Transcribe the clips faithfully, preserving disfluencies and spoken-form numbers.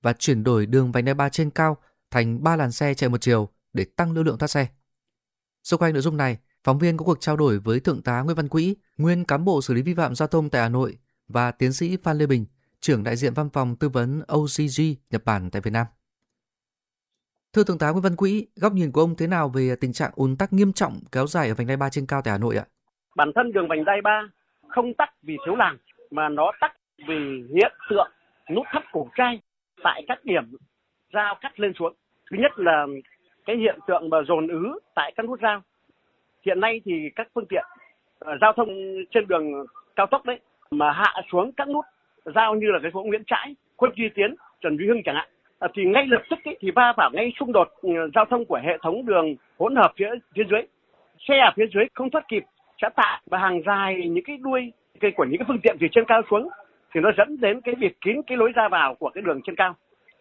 và chuyển đổi đường vành đai ba trên cao thành ba làn xe chạy một chiều để tăng lưu lượng thoát xe. Xung quanh nội dung này, phóng viên có cuộc trao đổi với Thượng tá Nguyễn Văn Quỹ, nguyên cán bộ xử lý vi phạm giao thông tại Hà Nội, và tiến sĩ Phan Lê Bình, trưởng đại diện văn phòng tư vấn o xê giê Nhật Bản tại Việt Nam. Thưa Thượng tá Nguyễn Văn Quỹ, góc nhìn của ông thế nào về tình trạng ùn tắc nghiêm trọng kéo dài ở vành đai ba trên cao tại Hà Nội ạ? Bản thân đường vành đai ba không tắc vì thiếu làn, mà nó tắc vì hiện tượng nút thắt cổ trai tại các điểm giao cắt lên xuống. Thứ nhất là cái hiện tượng mà dồn ứ tại các nút giao. Hiện nay thì các phương tiện uh, giao thông trên đường cao tốc đấy mà hạ xuống các nút giao như là cái phố Nguyễn Trãi, Khuất Duy Tiến, Trần Duy Hưng chẳng hạn, uh, thì ngay lập tức ấy, thì va vào ngay xung đột uh, giao thông của hệ thống đường hỗn hợp phía phía dưới. Xe ở phía dưới không thoát kịp sẽ tạo và hàng dài những cái đuôi cái của những cái phương tiện từ trên cao xuống, thì nó dẫn đến cái việc kín cái lối ra vào của cái đường trên cao.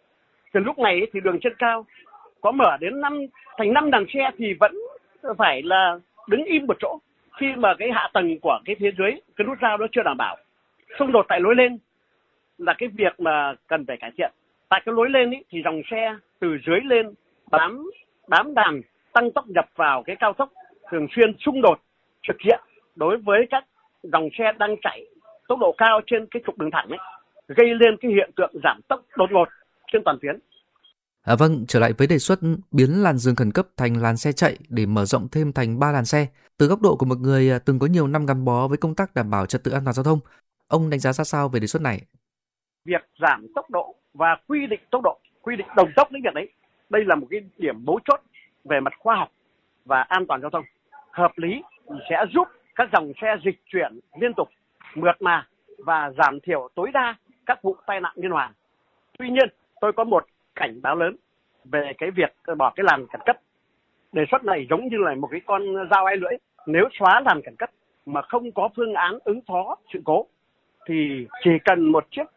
Từ lúc này ấy, thì đường trên cao có mở đến năm thành năm làn xe thì vẫn phải là đứng im một chỗ khi mà cái hạ tầng của cái phía dưới cái nút giao đó chưa đảm bảo. Xung đột tại lối lên là cái việc mà cần phải cải thiện. Tại cái lối lên ấy, thì dòng xe từ dưới lên bám bám đàn tăng tốc nhập vào cái cao tốc thường xuyên xung đột trực diện đối với các dòng xe đang chạy tốc độ cao trên cái trục đường thẳng ấy, gây lên cái hiện tượng giảm tốc đột ngột trên toàn tuyến. À, vâng, trở lại với đề xuất biến làn dừng khẩn cấp thành làn xe chạy để mở rộng thêm thành ba làn xe. Từ góc độ của một người từng có nhiều năm gắn bó với công tác đảm bảo trật tự an toàn giao thông, ông đánh giá ra sao về đề xuất này? Việc giảm tốc độ và quy định tốc độ, quy định đồng tốc đến việc đấy, đây là một cái điểm mấu chốt về mặt khoa học và an toàn giao thông. Hợp lý sẽ giúp các dòng xe dịch chuyển liên tục, mượt mà và giảm thiểu tối đa các vụ tai nạn liên hoàn. Tuy nhiên, tôi có một cảnh báo lớn về cái việc bỏ cái làn khẩn cấp. Đề xuất này giống như là một cái con dao hai lưỡi. Nếu xóa làn khẩn cấp mà không có phương án ứng phó sự cố thì chỉ cần một chiếc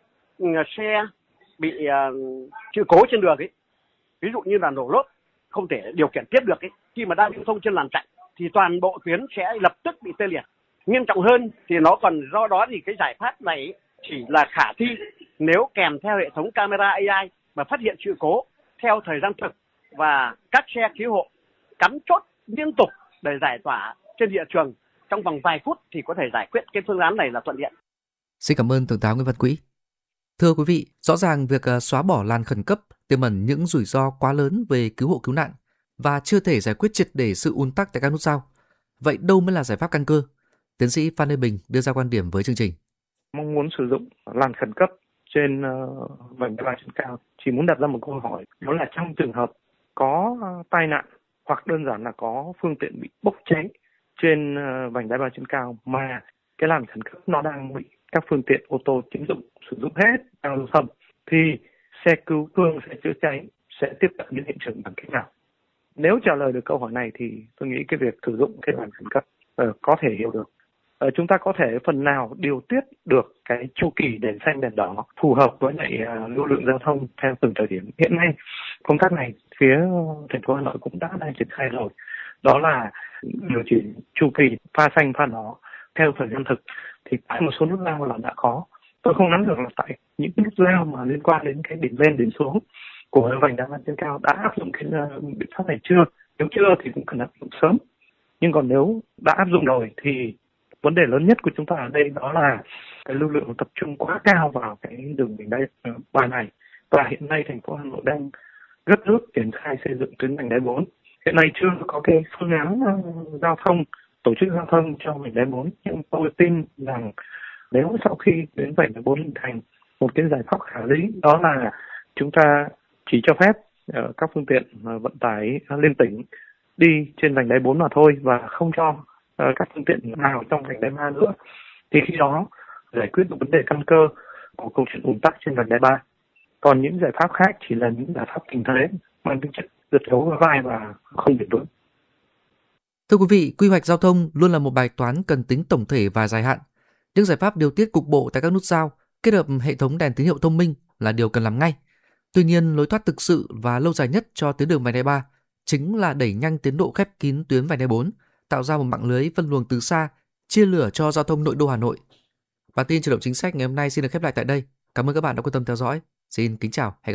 xe bị uh, sự cố trên đường ấy, ví dụ như là nổ lốp, không thể điều khiển tiếp được ấy, khi mà đang lưu thông trên làn chạy thì toàn bộ tuyến sẽ lập tức bị tê liệt. Nghiêm trọng hơn thì nó còn do đó thì cái giải pháp này chỉ là khả thi nếu kèm theo hệ thống camera a i mà phát hiện sự cố theo thời gian thực và các xe cứu hộ cắm chốt liên tục để giải tỏa trên hiện trường trong vòng vài phút thì có thể giải quyết cái phương án này là thuận tiện. Xin cảm ơn Thượng tá Nguyễn Văn Quỹ. Thưa quý vị, rõ ràng việc xóa bỏ làn khẩn cấp tiềm ẩn những rủi ro quá lớn về cứu hộ cứu nạn và chưa thể giải quyết triệt để sự ùn tắc tại các nút giao. Vậy đâu mới là giải pháp căn cơ? Tiến sĩ Phan Lê Bình đưa ra quan điểm với chương trình. Mong muốn sử dụng làn khẩn cấp trên uh, vành đai ba trên cao, chỉ muốn đặt ra một câu hỏi, đó là trong trường hợp có uh, tai nạn hoặc đơn giản là có phương tiện bị bốc cháy trên uh, vành đai ba trên cao mà cái làn khẩn cấp nó đang bị các phương tiện ô tô chiếm dụng sử dụng hết đang lưu thông, thì xe cứu thương, xe chữa cháy sẽ tiếp cận đến hiện trường bằng cách nào? Nếu trả lời được câu hỏi này thì tôi nghĩ cái việc sử dụng cái làn khẩn cấp uh, có thể hiểu được. Uh, chúng ta có thể phần nào điều tiết được cái chu kỳ đèn xanh đèn đỏ phù hợp với lại uh, lưu lượng giao thông theo từng thời điểm. Hiện nay công tác này phía thành phố Hà Nội cũng đã đang triển khai rồi. Đó là điều chỉnh chu kỳ pha xanh pha đỏ theo thời gian thực. Thì tại một số nút giao là đã có. Tôi không nắm được là tại những nút giao mà liên quan đến cái điểm lên điểm xuống của vành đai ba trên cao đã áp dụng cái uh, biện pháp này chưa? Nếu chưa thì cũng cần áp dụng sớm. Nhưng còn nếu đã áp dụng rồi thì vấn đề lớn nhất của chúng ta ở đây đó là cái lưu lượng tập trung quá cao vào cái đường vành đai ba này. Và hiện nay thành phố Hà Nội đang gấp rút triển khai xây dựng tuyến vành đai bốn. Hiện nay chưa có cái phương án uh, giao thông, tổ chức giao thông cho vành đai bốn. Nhưng tôi tin rằng nếu sau khi tuyến vành đai bốn hình thành, một cái giải pháp khả lý đó là chúng ta chỉ cho phép uh, các phương tiện uh, vận tải uh, liên tỉnh đi trên vành đai bốn mà thôi và không cho uh, các phương tiện nào trong vành đai ba nữa. Thì khi đó giải quyết được vấn đề căn cơ của câu chuyện ùn tắc trên vành đai ba. Còn những giải pháp khác chỉ là những giải pháp tình thế mang tính chất giật gấu và vai và không bền vững. Thưa quý vị, quy hoạch giao thông luôn là một bài toán cần tính tổng thể và dài hạn. Những giải pháp điều tiết cục bộ tại các nút giao kết hợp hệ thống đèn tín hiệu thông minh là điều cần làm ngay. Tuy nhiên, lối thoát thực sự và lâu dài nhất cho tuyến đường vành đai ba chính là đẩy nhanh tiến độ khép kín tuyến vành đai bốn, tạo ra một mạng lưới phân luồng từ xa, chia lửa cho giao thông nội đô Hà Nội. Bản tin Chuyển động chính sách ngày hôm nay xin được khép lại tại đây. Cảm ơn các bạn đã quan tâm theo dõi. Xin kính chào, hẹn gặp lại.